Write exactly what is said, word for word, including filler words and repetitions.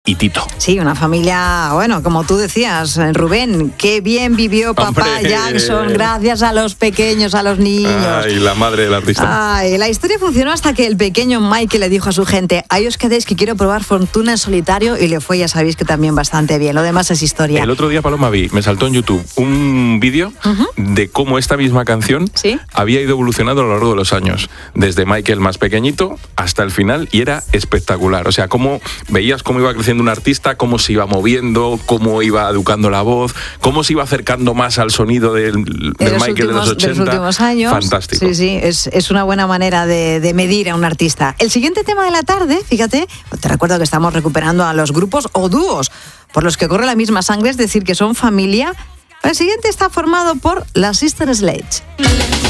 y Tito. Sí, una familia, bueno, como tú decías, Rubén, qué bien vivió papá ¡Hombre! Jackson, gracias a los pequeños, a los niños. Ay, la madre del artista. Ay, la historia funcionó hasta que el pequeño Michael le dijo a su gente: ahí os quedéis que quiero probar fortuna en solitario, y le fue, ya sabéis que también bastante bien. Lo demás es historia. El otro día, Paloma, vi, me saltó en YouTube un vídeo uh-huh. de cómo esta misma canción ¿Sí? había ido evolucionando a lo largo de los años, desde Michael más pequeñito hasta el final, y era espectacular. O sea, cómo veías cómo iba creciendo un artista, cómo se iba moviendo, cómo iba educando la voz, cómo se iba acercando más al sonido del, del Michael últimos, de los ochenta. De los últimos años. Fantástico. Sí, sí, es, es una buena manera de, de medir a un artista. El siguiente tema de la tarde, fíjate, te recuerdo que estamos recuperando a los grupos o dúos por los que corre la misma sangre, es decir, que son familia. El siguiente está formado por las Sister Sledge.